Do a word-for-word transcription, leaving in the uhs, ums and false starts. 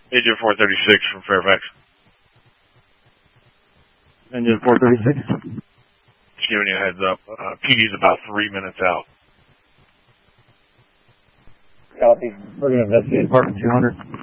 Engine four thirty-six from Fairfax. Engine four thirty-six. Just giving you a heads up. Uh, P D's about three minutes out. Copy. We're going to investigate apartment two hundred.